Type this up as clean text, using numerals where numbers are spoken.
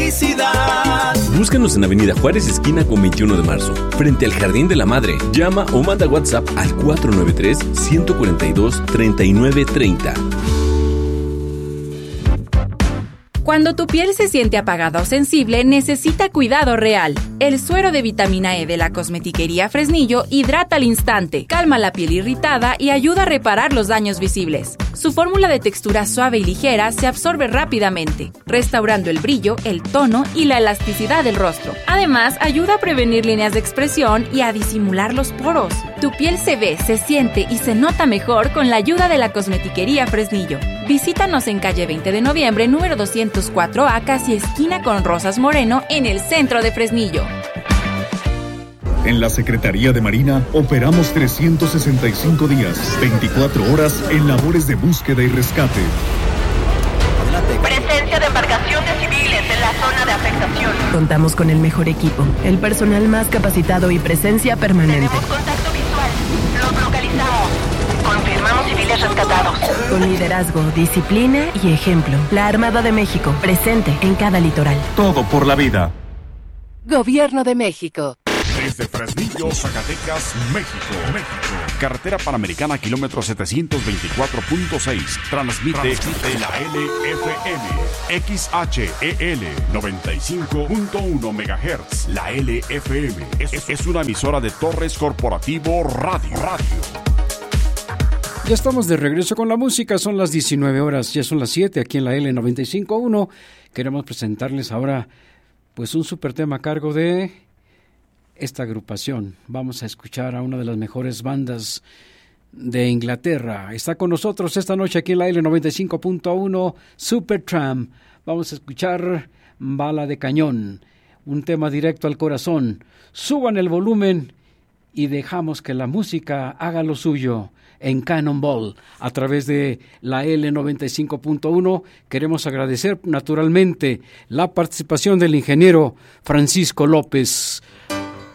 felicidad. Búscanos en Avenida Juárez, esquina con 21 de marzo, frente al Jardín de la Madre. Llama o manda WhatsApp al 493-142-3930. Cuando tu piel se siente apagada o sensible, necesita cuidado real. El suero de vitamina E de la Cosmetiquería Fresnillo hidrata al instante, calma la piel irritada y ayuda a reparar los daños visibles. Su fórmula de textura suave y ligera se absorbe rápidamente, restaurando el brillo, el tono y la elasticidad del rostro. Además, ayuda a prevenir líneas de expresión y a disimular los poros. Tu piel se ve, se siente y se nota mejor con la ayuda de la Cosmetiquería Fresnillo. Visítanos en calle 20 de noviembre, número 204A, casi esquina con Rosas Moreno, en el centro de Fresnillo. En la Secretaría de Marina operamos 365 días, 24 horas en labores de búsqueda y rescate. Presencia de embarcaciones civiles en la zona de afectación. Contamos con el mejor equipo, el personal más capacitado y presencia permanente. Tenemos contacto visual. Los localizamos. Confirmamos civiles rescatados. Con liderazgo, disciplina y ejemplo. La Armada de México, presente en cada litoral. Todo por la vida. Gobierno de México. Desde Fresnillo, Zacatecas, México. Carretera Panamericana, kilómetro 724.6. Transmite la LFM. XHEL 95.1 MHz. La LFM es una emisora de Torres Corporativo Radio. Ya estamos de regreso con la música, son las 19 horas, ya son las 7 aquí en la L95.1. Queremos presentarles ahora pues un super tema a cargo de esta agrupación. Vamos a escuchar a una de las mejores bandas de Inglaterra. Está con nosotros esta noche aquí en la L95.1, Supertramp. Vamos a escuchar Bala de Cañón, un tema directo al corazón. Suban el volumen y dejamos que la música haga lo suyo. En Cannonball, a través de la L95.1, queremos agradecer naturalmente la participación del ingeniero Francisco López.